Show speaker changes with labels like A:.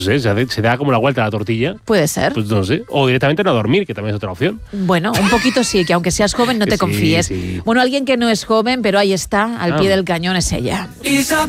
A: sé, se da como la vuelta a la tortilla.
B: Puede ser.
A: Pues no sé. O directamente no dormir, que también es otra opción.
B: Bueno, un poquito sí, que aunque seas joven no te confíes.
A: Sí.
B: Bueno, alguien que no es joven, pero ahí está, al pie del cañón, es ella.